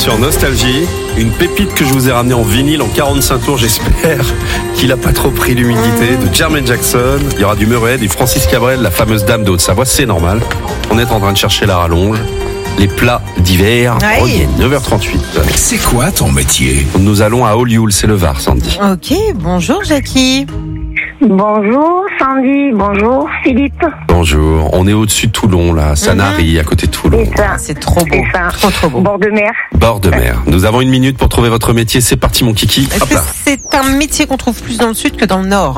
sur Nostalgie. Une pépite que je vous ai ramenée en vinyle en 45 tours, j'espère qu'il a pas trop pris l'humidité, de Jermaine Jackson. Il y aura du Murray, du Francis Cabrel, la fameuse dame de Haute-Savoie, c'est normal. On est en train de chercher la rallonge. Les plats d'hiver reviennent, 9h38. C'est quoi ton métier? Nous allons à Olioul, c'est le Var, Sandy. Ok, bonjour Jackie. Bonjour Sandy, bonjour Philippe. Bonjour, on est au-dessus de Toulon, là, Sanary, à côté de Toulon. C'est ça. C'est trop beau. C'est ça. Trop beau. Bord de mer. Bord de mer. Nous avons une minute pour trouver votre métier, c'est parti mon kiki. Est-ce Hop que là. c'est un métier qu'on trouve plus dans le sud que dans le nord?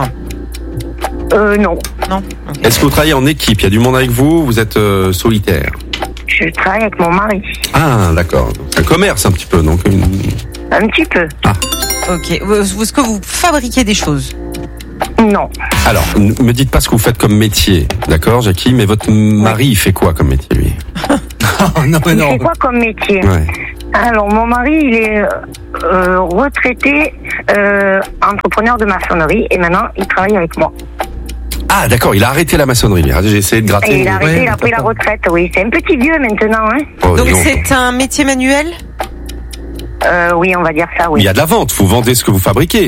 Non. Non. Ok. Est-ce que vous travaillez en équipe? Il y a du monde avec vous? Vous êtes solitaire? Je travaille avec mon mari. Ah, d'accord. C'est un commerce un petit peu, donc. Un petit peu. Ok. Est-ce que vous fabriquez des choses? Non. Alors, me dites pas ce que vous faites comme métier, d'accord, Jackie? Mais votre mari, il fait quoi comme métier, lui? Non, mais Il non. fait quoi comme métier? Ouais. Alors, mon mari, il est retraité entrepreneur de maçonnerie et maintenant, il travaille avec moi. Ah, d'accord, il a arrêté la maçonnerie. J'ai essayé de gratter. Et il a arrêté, Ouais, il a pris la retraite, oui. C'est un petit vieux maintenant, hein. Oh, Donc dis donc. c'est un métier manuel? Oui, on va dire ça, Il oui. y a de la vente, vous vendez ce que vous fabriquez.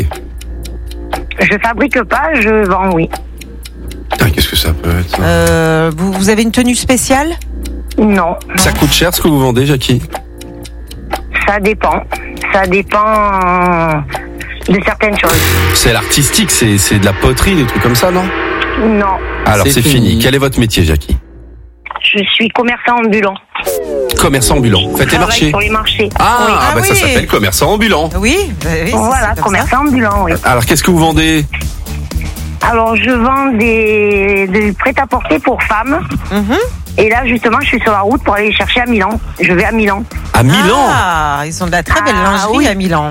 Je fabrique pas, je vends, oui. Putain, qu'est-ce que ça peut être ça Vous avez une tenue spéciale? Non. Ça coûte cher ce que vous vendez, Jackie? Ça dépend. Ça dépend de certaines choses. C'est l'artistique, c'est de la poterie, des trucs comme ça, non? Non. Alors, C'est c'est fini. fini. Quel est votre métier, Jackie? Je suis commerçant ambulant. Commerçant ambulant. Faites les Je travaille marchés. sur les marchés. Ah, Oui. Ah bah ça oui. s'appelle commerçant ambulant. Oui. Oui, Voilà, c'est comme ça. commerçant ambulant, oui. Alors, qu'est-ce que vous vendez? Alors, je vends des prêt-à-porter pour femmes. Mhm. Et là, justement, je suis sur la route pour aller les chercher à Milan. Je vais à Milan. À Milan? Ah, ils ont de la très belle Ah, lingerie oui. à Milan.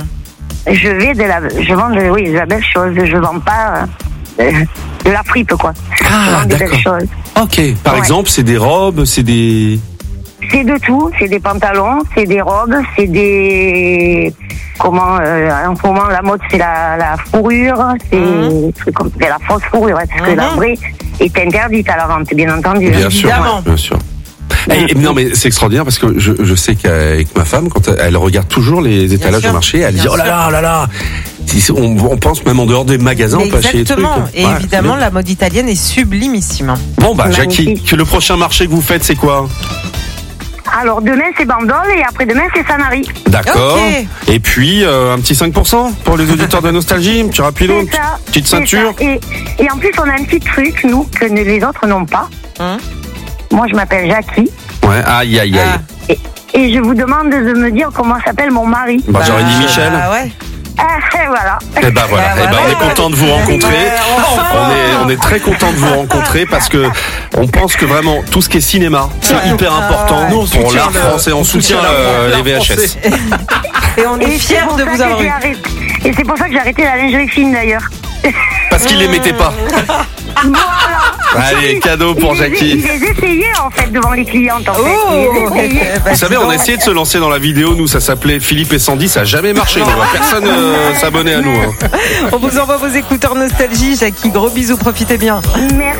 Je vends de la belle chose. Je vends pas de la fripe, quoi. Je Ah, vends des belles d'accord. choses. Ok. Par Ouais. exemple, c'est des robes, c'est des... C'est de tout. C'est des pantalons, c'est des robes, c'est des... Comment en ce moment la mode c'est la fourrure, c'est des trucs comme c'est la fausse fourrure, parce que la vraie est interdite à la vente, bien entendu. Bien sûr, Évidemment. bien sûr. Et non mais c'est extraordinaire parce que je sais qu'avec ma femme, quand elle regarde toujours les étalages sûr, au marché, elle bien dit oh là sûr. là, oh là là. On pense même en dehors des magasins, on peut acheter des trucs. Exactement. Et Ouais, évidemment, c'est bien. la mode italienne est sublimissime. Bon bah Jackie, Magnifique. que le prochain marché que vous faites c'est quoi? Alors demain c'est Bandol et après demain c'est Sanary. D'accord. Ok. Et puis un petit 5% pour les auditeurs de Nostalgie, un petit rapido, C'est ça. petite c'est ceinture. ça. Et en plus on a un petit truc nous que les autres n'ont pas. Hein? Moi je m'appelle Jackie Ouais, aïe aïe aïe. Ah. et je vous demande de me dire comment s'appelle mon mari. Bah, j'aurais dit Michel. Ah ouais. Et voilà. Et bah voilà, Bah, Eh ben, voilà. on est content de vous rencontrer. On est très content de vous rencontrer parce que on pense que vraiment tout ce qui est cinéma, c'est hyper important Nous, on pour soutient l'art français. On soutient les VHS. Et on est Et fiers c'est pour de ça vous que avoir j'ai eu. arrêté- Et c'est pour ça que j'ai arrêté la lingerie fine d'ailleurs. Parce qu'il les mettait pas. Voilà. Allez, cadeau pour Il Jackie. les essayait en fait devant les clientes en fait. Oh. Il les essayait. Vous savez, on a essayé de se lancer dans la vidéo. Nous, ça s'appelait Philippe et Sandy. Ça a jamais marché. Nous. Personne s'abonnait à nous. Hein. On vous envoie vos écouteurs Nostalgie. Jackie, gros bisous, profitez bien. Merci.